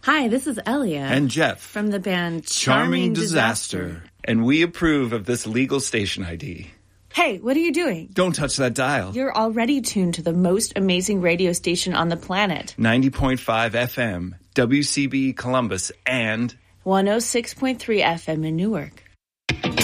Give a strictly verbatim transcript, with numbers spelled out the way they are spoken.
Hi, this is Elia. And Jeff. From the band Charming, Charming Disaster. Disaster. And we approve of this legal station I D. Hey, what are you doing? Don't touch that dial. You're already tuned to the most amazing radio station on the planet. ninety point five F M, W C B Columbus, and one oh six point three F M in Newark.